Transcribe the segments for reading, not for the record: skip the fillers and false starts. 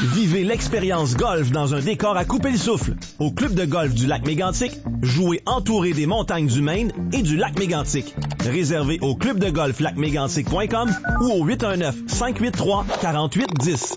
Vivez l'expérience golf dans un décor à couper le souffle. Au club de golf du lac Mégantic, jouez entouré des montagnes du Maine et du lac Mégantic. Réservé au clubdegolflacmégantic.com ou au 819-583-4810.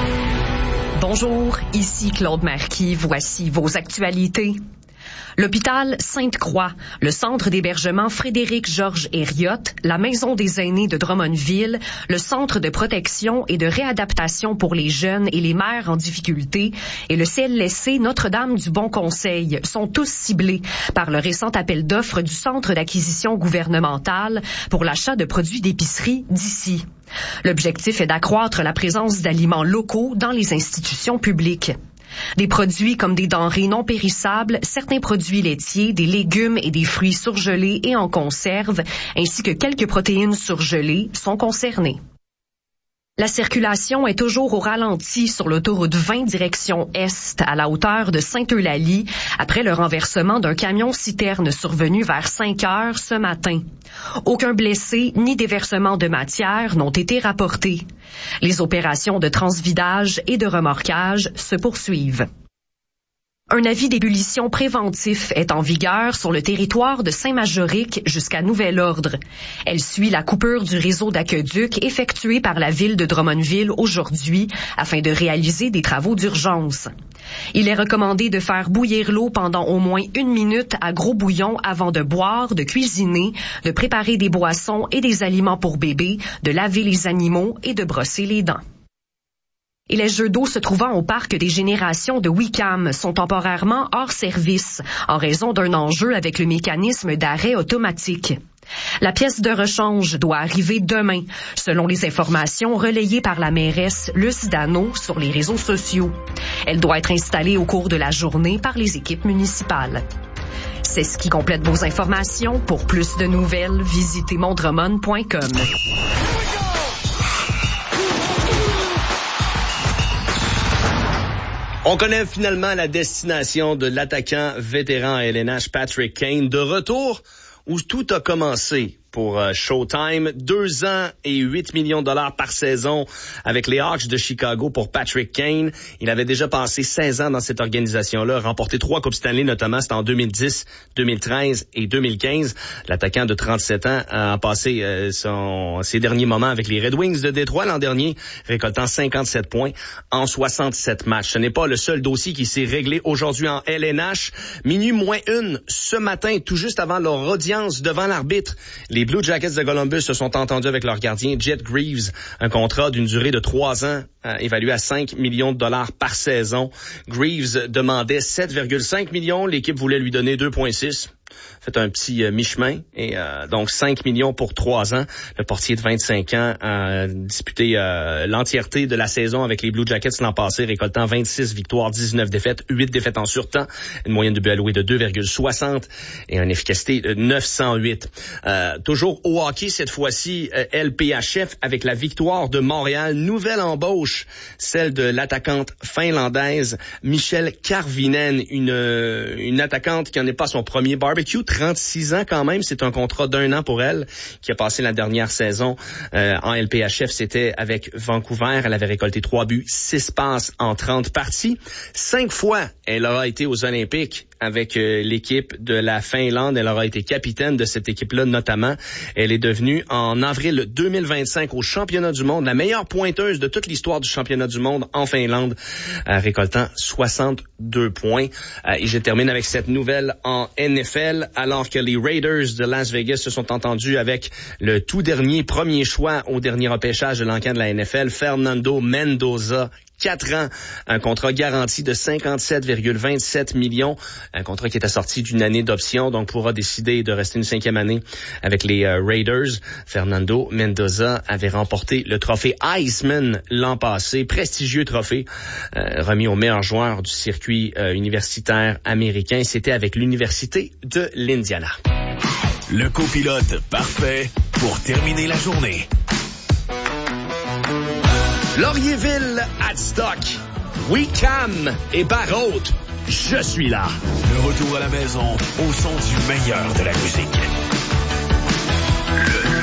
Bonjour, ici Claude Marquis. Voici vos actualités. L'hôpital Sainte-Croix, le centre d'hébergement Frédéric-Georges Herriotte, la maison des aînés de Drummondville, le centre de protection et de réadaptation pour les jeunes et les mères en difficulté et le CLSC Notre-Dame du Bon Conseil sont tous ciblés par le récent appel d'offres du Centre d'acquisition gouvernementale pour l'achat de produits d'épicerie d'ici. L'objectif est d'accroître la présence d'aliments locaux dans les institutions publiques. Des produits comme des denrées non périssables, certains produits laitiers, des légumes et des fruits surgelés et en conserve, ainsi que quelques protéines surgelées sont concernés. La circulation est toujours au ralenti sur l'autoroute 20 direction Est à la hauteur de Sainte-Eulalie après le renversement d'un camion-citerne survenu vers 5 heures ce matin. Aucun blessé ni déversement de matière n'ont été rapportés. Les opérations de transvidage et de remorquage se poursuivent. Un avis d'ébullition préventif est en vigueur sur le territoire de Saint-Majoric jusqu'à nouvel ordre. Elle suit la coupure du réseau d'aqueduc effectuée par la ville de Drummondville aujourd'hui afin de réaliser des travaux d'urgence. Il est recommandé de faire bouillir l'eau pendant au moins 1 minute à gros bouillon avant de boire, de cuisiner, de préparer des boissons et des aliments pour bébés, de laver les animaux et de brosser les dents. Et les jeux d'eau se trouvant au parc des Générations de Wickham sont temporairement hors service en raison d'un enjeu avec le mécanisme d'arrêt automatique. La pièce de rechange doit arriver demain, selon les informations relayées par la mairesse Luce Dano sur les réseaux sociaux. Elle doit être installée au cours de la journée par les équipes municipales. C'est ce qui complète vos informations. Pour plus de nouvelles, visitez mondremon.com. On connaît finalement la destination de l'attaquant vétéran à LNH Patrick Kane, de retour où tout a commencé pour Showtime. 2 ans et 8 millions de dollars par saison avec les Hawks de Chicago pour Patrick Kane. Il avait déjà passé 16 ans dans cette organisation-là, remporté 3 Coupes Stanley notamment, c'était en 2010, 2013 et 2015. L'attaquant de 37 ans a passé ses derniers moments avec les Red Wings de Détroit l'an dernier, récoltant 57 points en 67 matchs. Ce n'est pas le seul dossier qui s'est réglé aujourd'hui en LNH. Minuit moins 1 ce matin, tout juste avant leur audience devant l'arbitre. Les Blue Jackets de Columbus se sont entendus avec leur gardien Jet Greaves, un contrat d'une durée de 3 ans évalué à 5 millions de dollars par saison. Greaves demandait 7,5 millions, l'équipe voulait lui donner 2,6. Fait un petit mi-chemin et donc 5 millions pour 3 ans. Le portier de 25 ans a disputé l'entièreté de la saison avec les Blue Jackets l'an passé, récoltant 26 victoires, 19 défaites, 8 défaites en surtemps, une moyenne de but alloué de 2,60 et une efficacité de 908. Toujours au hockey cette fois-ci, LPHF avec la victoire de Montréal. Nouvelle embauche, celle de l'attaquante finlandaise Michelle Karvinen, une attaquante qui n'en est pas son premier barbecue, 36 ans quand même, c'est un contrat d'1 an pour elle, qui a passé la dernière saison en LPHF, c'était avec Vancouver. Elle avait récolté 3 buts, 6 passes en 30 parties. 5 fois, elle aura été aux Olympiques avec l'équipe de la Finlande. Elle aura été capitaine de cette équipe-là notamment. Elle est devenue en avril 2025 au championnat du monde la meilleure pointeuse de toute l'histoire du championnat du monde en Finlande, récoltant 62 points. Et je termine avec cette nouvelle en NFL, alors que les Raiders de Las Vegas se sont entendus avec le tout dernier premier choix au dernier repêchage de l'encan de la NFL, Fernando Mendoza. 4 ans, un contrat garanti de 57,27 millions, un contrat qui est assorti d'une année d'option, donc pourra décider de rester une 5e année avec les Raiders. Fernando Mendoza avait remporté le trophée Heisman l'an passé, prestigieux trophée remis aux meilleurs joueurs du circuit universitaire américain. C'était avec l'Université de l'Indiana. Le copilote parfait pour terminer la journée. Laurierville, Adstock, Wickham et Barrault, je suis là. Le retour à la maison au son du meilleur de la musique. Le